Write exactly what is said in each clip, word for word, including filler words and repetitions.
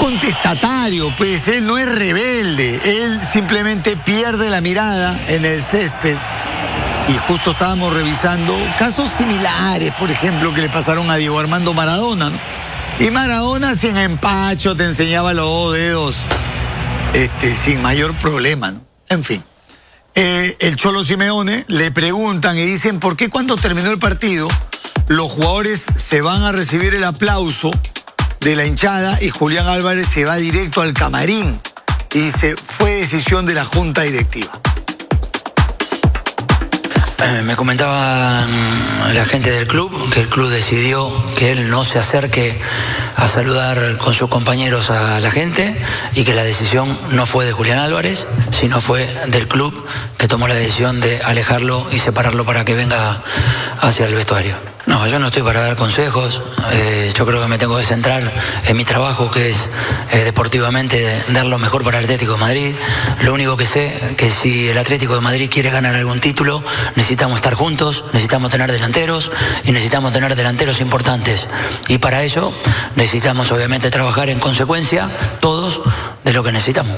contestatario, pues él no es rebelde, él simplemente pierde la mirada en el césped. Y justo estábamos revisando casos similares, por ejemplo, que le pasaron a Diego Armando Maradona, ¿no? Y Maradona sin empacho te enseñaba los dos dedos este, sin mayor problema, ¿no? En fin. Eh, el Cholo Simeone le preguntan y dicen ¿por qué cuando terminó el partido los jugadores se van a recibir el aplauso de la hinchada y Julián Álvarez se va directo al camarín? Y dice, fue decisión de la junta directiva. Eh, me comentaban la gente del club que el club decidió que él no se acerque a saludar con sus compañeros a la gente y que la decisión no fue de Julián Álvarez, sino fue del club que tomó la decisión de alejarlo y separarlo para que venga hacia el vestuario. No, yo no estoy para dar consejos, eh, yo creo que me tengo que centrar en mi trabajo, que es eh, deportivamente dar lo mejor para el Atlético de Madrid. Lo único que sé que si el Atlético de Madrid quiere ganar algún título, necesitamos estar juntos, necesitamos tener delanteros y necesitamos tener delanteros importantes. Y para eso necesitamos obviamente trabajar en consecuencia todos de lo que necesitamos.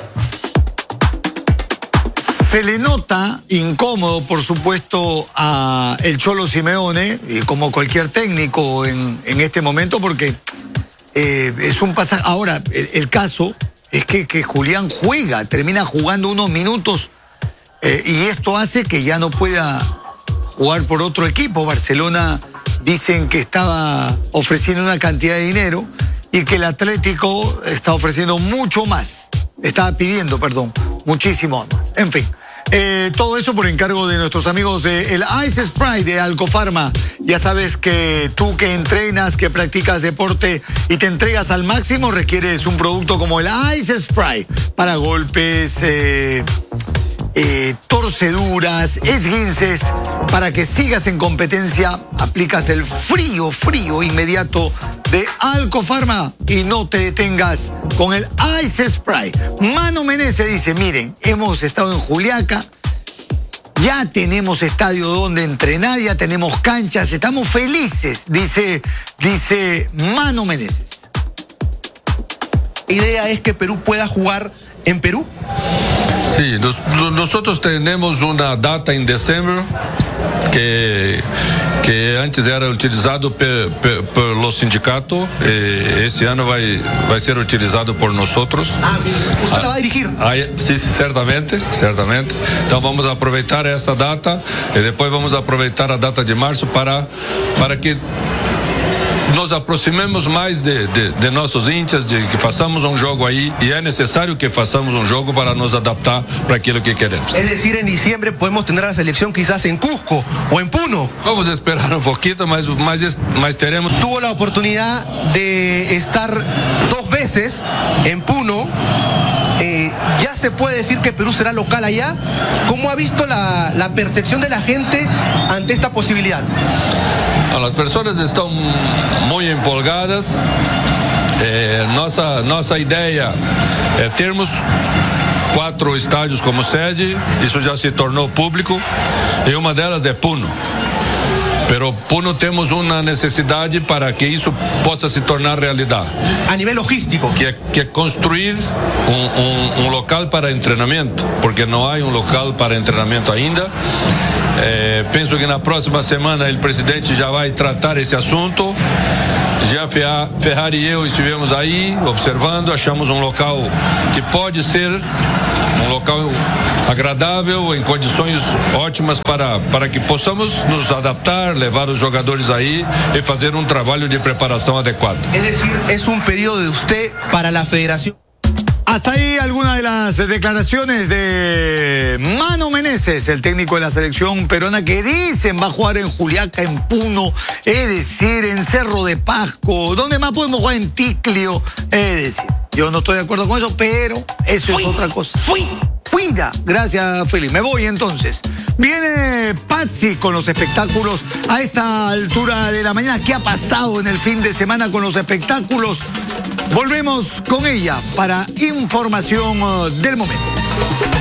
Se le nota incómodo, por supuesto, a el Cholo Simeone, y como cualquier técnico en, en este momento, porque eh, es un pasaje. Ahora, el, el caso es que, que Julián juega, termina jugando unos minutos, eh, y esto hace que ya no pueda jugar por otro equipo. Barcelona dicen que estaba ofreciendo una cantidad de dinero y que el Atlético está ofreciendo mucho más. Estaba pidiendo, perdón, muchísimo más. En fin, eh, todo eso por encargo de nuestros amigos de el Ice Spray de Alcofarma. Ya sabes que tú que entrenas, que practicas deporte y te entregas al máximo, requieres un producto como el Ice Spray para golpes, eh, eh, torceduras, esguinces. Para que sigas en competencia, aplicas el frío, frío inmediato de Alcofarma y no te detengas con el Ice Spray. Mano Menezes dice, miren, hemos estado en Juliaca, ya tenemos estadio donde entrenar, ya tenemos canchas, estamos felices, dice, dice Mano Menezes. La idea es que Perú pueda jugar en Perú. Sí, nos, nosotros tenemos una data en diciembre que, que antes era utilizado por, por, por los sindicatos, eh, este año va, va a ser utilizado por nosotros. Ah, ¿usted la va a dirigir? Ah, sí, certamente, certamente. Entonces vamos a aprovechar esta data y después vamos a aprovechar la data de marzo para, para que nos aproximemos mais de, de, de nossos hinchas, de que façamos um jogo aí, e é necessário que façamos um jogo para nos adaptar para aquilo que queremos. Es decir, en diciembre podemos tener la selección quizás en Cusco o en Puno. Vamos a esperar un poquito, mas, mas, mas teremos. Tuvo la oportunidad de estar dos veces en Puno. Eh, ya se puede decir que Perú será local allá. ¿Cómo ha visto la, la percepción de la gente ante esta posibilidad? As pessoas estão muito empolgadas. É, nossa, nossa ideia é termos quatro estádios como sede. Isso já se tornou público. E uma delas é Puno. Pero Puno temos uma necessidade para que isso possa se tornar realidade. A nível logístico. Que é, que é construir um, um, um local para treinamento, porque não há um local para treinamento ainda. É, penso que na próxima semana o presidente já vai tratar esse assunto. Já Ferrari e eu estivemos aí observando, achamos um local que pode ser um local agradável, em condições ótimas para, para que possamos nos adaptar, levar os jogadores aí e fazer um trabalho de preparação adequado. Es decir, es un pedido de usted para la federación. Hasta ahí algunas de las declaraciones de Mano Menezes, el técnico de la selección peruana, que dicen va a jugar en Juliaca, en Puno, es decir, en Cerro de Pasco, donde más podemos jugar en Ticlio, es decir, yo no estoy de acuerdo con eso, pero eso fui, es otra cosa. Fui. Fuida. Gracias, Felipe. Me voy entonces. Viene Patsy con los espectáculos a esta altura de la mañana. ¿Qué ha pasado en el fin de semana con los espectáculos? Volvemos con ella para información del momento.